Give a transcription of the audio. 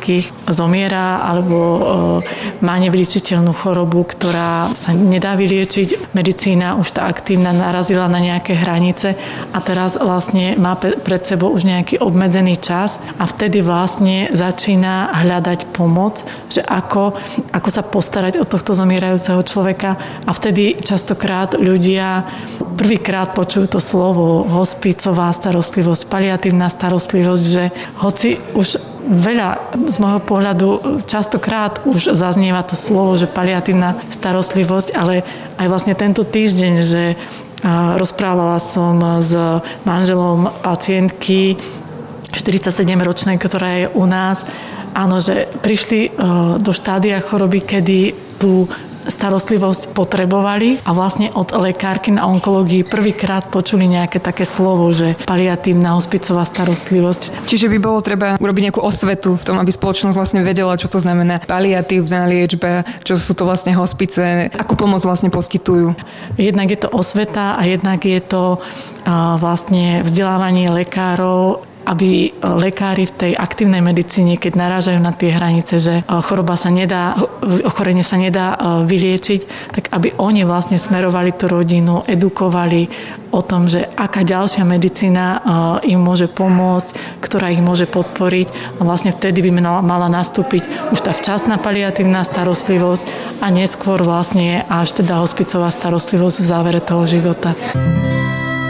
blízkych zomiera alebo má nevyliečiteľnú chorobu, ktorá sa nedá vyliečiť. Medicína už tá aktívna narazila na nejaké hranice a teraz vlastne má pred sebou už nejaký obmedzený čas a vtedy vlastne začína hľadať pomoc, že ako sa postarať o tohto zomierajúceho človeka a vtedy častokrát ľudia prvýkrát počujú to slovo hospicová starostlivosť, paliatívna starostlivosť, že hoci už veľa z môjho pohľadu častokrát už zaznieva to slovo, že paliatívna starostlivosť, ale aj vlastne tento týždeň, že rozprávala som s manželom pacientky 47-ročnej, ktorá je u nás. Áno, že prišli do štádia choroby, kedy tú starostlivosť potrebovali a vlastne od lekárky na onkológii prvýkrát počuli nejaké také slovo, že paliatívna hospicová starostlivosť. Čiže by bolo treba urobiť nejakú osvetu v tom, aby spoločnosť vlastne vedela, čo to znamená paliatívna liečba, čo sú to vlastne hospice, akú pomoc vlastne poskytujú. Jednak je to osveta a jednak je to vlastne vzdelávanie lekárov, aby lekári v tej aktívnej medicíne, keď narážajú na tie hranice, že ochorenie sa nedá vyliečiť, tak aby oni vlastne smerovali tú rodinu, edukovali o tom, že aká ďalšia medicína im môže pomôcť, ktorá ich môže podporiť a vlastne vtedy by mala nastúpiť už tá včasná paliatívna starostlivosť a neskôr vlastne až teda hospicová starostlivosť v závere toho života.